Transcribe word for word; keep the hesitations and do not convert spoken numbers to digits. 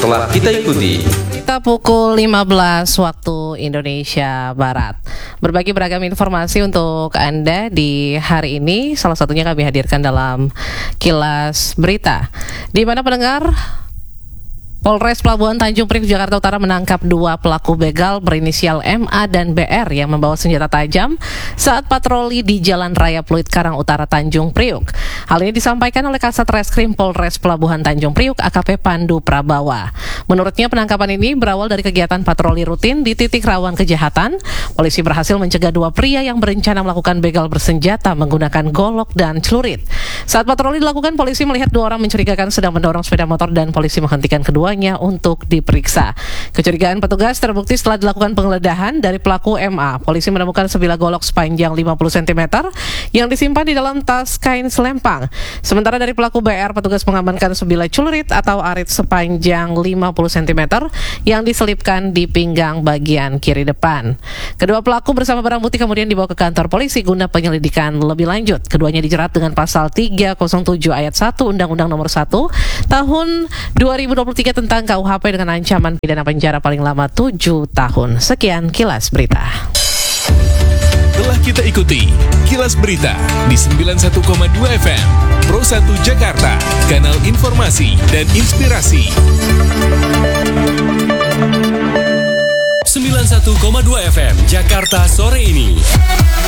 telah kita ikuti. Kita pukul lima belas waktu Indonesia Barat. Berbagi beragam informasi untuk Anda di hari ini. Salah satunya kami hadirkan dalam Kilas Berita, di mana pendengar, Polres Pelabuhan Tanjung Priok, Jakarta Utara menangkap dua pelaku begal berinisial M A dan B R yang membawa senjata tajam saat patroli di Jalan Raya Pluit Karang Utara, Tanjung Priok. Hal ini disampaikan oleh Kasat Reskrim Polres Pelabuhan Tanjung Priok A K P Pandu Prabawa. Menurutnya penangkapan ini berawal dari kegiatan patroli rutin di titik rawan kejahatan. Polisi berhasil mencegah dua pria yang berencana melakukan begal bersenjata menggunakan golok dan celurit. Saat patroli dilakukan, polisi melihat dua orang mencurigakan sedang mendorong sepeda motor dan polisi menghentikan kedua untuk diperiksa. Kecurigaan petugas terbukti setelah dilakukan penggeledahan dari pelaku M A. Polisi menemukan sebilah golok sepanjang lima puluh sentimeter yang disimpan di dalam tas kain selempang. Sementara dari pelaku B R, petugas mengamankan sebilah celurit atau arit sepanjang lima puluh sentimeter yang diselipkan di pinggang bagian kiri depan. Kedua pelaku bersama barang bukti kemudian dibawa ke kantor polisi guna penyelidikan lebih lanjut. Keduanya dijerat dengan pasal tiga nol tujuh ayat satu Undang-Undang Nomor satu Tahun dua ribu dua puluh tiga tentang K U H P dengan ancaman pidana penjara paling lama tujuh tahun. Sekian Kilas Berita. Telah kita ikuti Kilas Berita di sembilan puluh satu koma dua F M Pro satu Jakarta, kanal informasi dan inspirasi. sembilan puluh satu koma dua F M Jakarta sore ini.